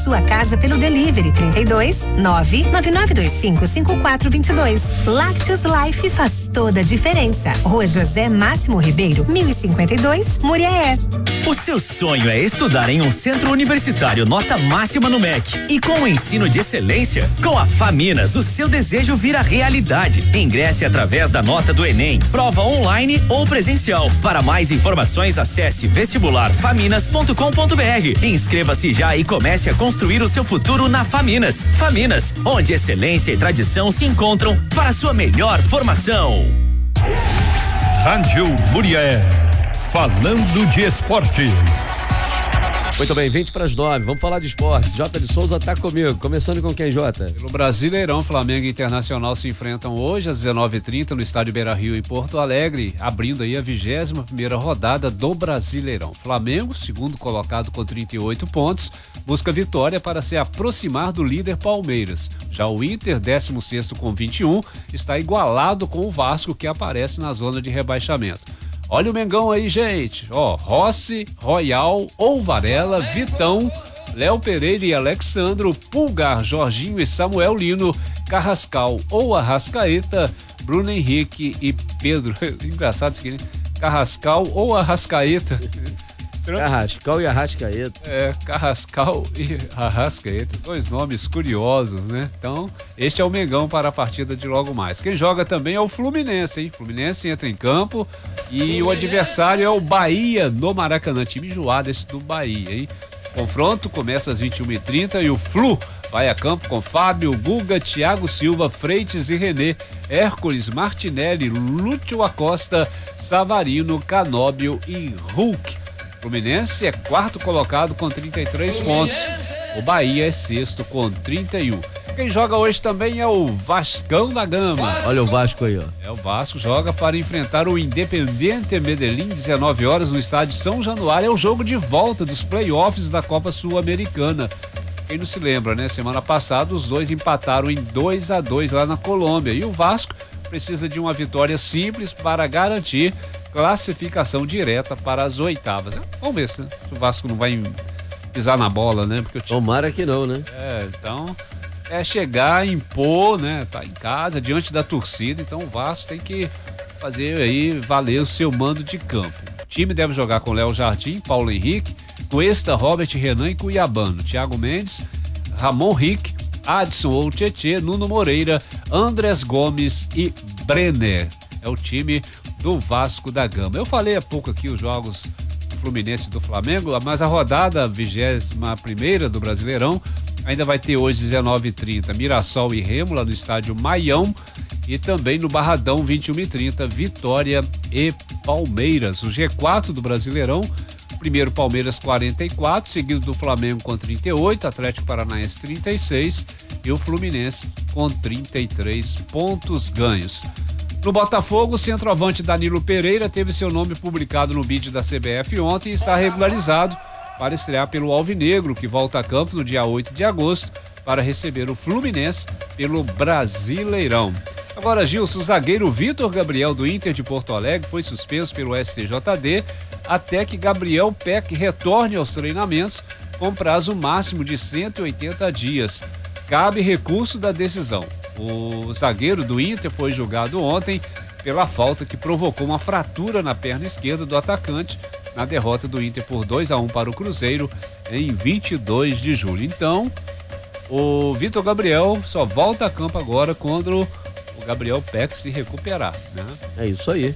sua casa pelo delivery 32 99925 5422. Lácteos Life faz toda a diferença. Rua José Máximo Ribeiro, 1052, Muriaé. O seu sonho é estudar em um centro universitário nota máxima no MEC e com o ensino de excelência? Com a Faminas, o seu desejo vira realidade. Ingresse através da nota do Enem, prova online ou presencial. Para mais informações, acesse vestibularfaminas.com.br. Inscreva-se já e comece a construir o seu futuro na Faminas. Faminas, onde excelência e tradição se encontram para sua melhor formação. Rádio Muriaé, falando de esportes. Muito bem, 8:20. Vamos falar de esportes. Jota de Souza tá comigo. Começando com quem, Jota? Pelo Brasileirão, Flamengo e Internacional se enfrentam hoje às 19h30 no estádio Beira-Rio em Porto Alegre, abrindo aí a 21ª rodada do Brasileirão. Flamengo, segundo colocado com 38 pontos, busca vitória para se aproximar do líder Palmeiras. Já o Inter, 16º com 21, está igualado com o Vasco, que aparece na zona de rebaixamento. Olha o Mengão aí, gente. Rossi, Royal ou Varela, Vitão, Léo Pereira e Alexandro, Pulgar, Jorginho e Samuel Lino, Carrascal ou Arrascaeta, Bruno Henrique e Pedro. Engraçado isso aqui, né? Carrascal ou Arrascaeta. Carrascal e Arrascaeta. Carrascal e Arrascaeta. Dois nomes curiosos, né? Então, este é o Mengão para a partida de logo mais. Quem joga também é o Fluminense, hein? Fluminense entra em campo e o adversário é o Bahia no Maracanã. Time enjoado esse do Bahia, hein? Confronto começa às 21h30 e o Flu vai a campo com Fábio, Guga, Thiago Silva, Freitas e René, Hércules, Martinelli, Lúcio Acosta, Savarino, Canóbio e Hulk. Fluminense é quarto colocado com 33 pontos. O Bahia é sexto com 31. Quem joga hoje também é o Vascão da Gama. Olha o Vasco aí, ó. O Vasco joga para enfrentar o Independiente Medellín, 19 horas no estádio São Januário. É o jogo de volta dos playoffs da Copa Sul-Americana. Quem não se lembra, né? Semana passada os dois empataram em 2-2 lá na Colômbia. E o Vasco precisa de uma vitória simples para garantir classificação direta para as oitavas. Vamos ver se o Vasco não vai pisar na bola, né? Porque tomara que não, né? Então é chegar, impor, né? Tá em casa, diante da torcida, então o Vasco tem que fazer aí valer o seu mando de campo. O time deve jogar com Léo Jardim, Paulo Henrique, Cuesta, Robert Renan e Cuiabano, Thiago Mendes, Ramon Rick, Adson ou Tietê, Nuno Moreira, Andrés Gomes e Brenner. É o time do Vasco da Gama. Eu falei há pouco aqui os jogos do Fluminense e do Flamengo, mas a rodada 21ª do Brasileirão ainda vai ter hoje 19h30 Mirassol e Remo lá no estádio Maião e também no Barradão 21h30 Vitória e Palmeiras. O G4 do Brasileirão, primeiro Palmeiras 44, seguido do Flamengo com 38, Atlético Paranaense 36 e o Fluminense com 33 pontos ganhos. No Botafogo, o centroavante Danilo Pereira teve seu nome publicado no bid da CBF ontem e está regularizado para estrear pelo Alvinegro, que volta a campo no dia 8 de agosto para receber o Fluminense pelo Brasileirão. Agora, Gilson, o zagueiro Vitor Gabriel do Inter de Porto Alegre foi suspenso pelo STJD até que Gabriel Peck retorne aos treinamentos com prazo máximo de 180 dias. Cabe recurso da decisão. O zagueiro do Inter foi julgado ontem pela falta que provocou uma fratura na perna esquerda do atacante na derrota do Inter por 2-1 para o Cruzeiro em 22 de julho. Então, o Vitor Gabriel só volta a campo agora quando o Gabriel Peck se recuperar, né? É isso aí.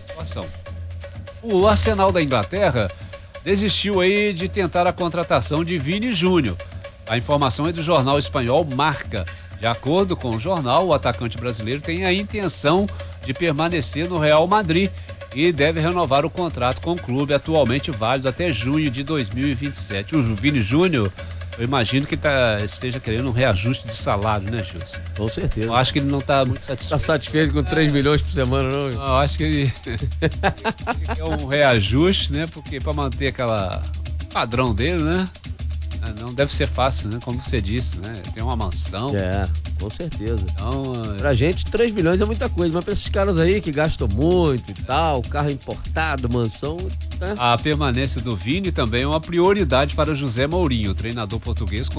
O Arsenal da Inglaterra desistiu aí de tentar a contratação de Vini Júnior. A informação é do jornal espanhol Marca. De acordo com o jornal, o atacante brasileiro tem a intenção de permanecer no Real Madrid e deve renovar o contrato com o clube, atualmente válido até junho de 2027. O Vini Júnior, eu imagino que esteja querendo um reajuste de salário, né, Gilson? Com certeza. Eu acho que ele não está muito satisfeito. Está satisfeito com 3 milhões por semana, não? Eu acho que ele quer um reajuste, né? Porque para manter aquela padrão dele, né? Não deve ser fácil, né? Como você disse, né? Tem uma mansão. Com certeza. Então, pra gente, 3 milhões é muita coisa, mas pra esses caras aí que gastam muito e tal, carro importado, mansão, né? A permanência do Vini também é uma prioridade para José Mourinho, treinador português.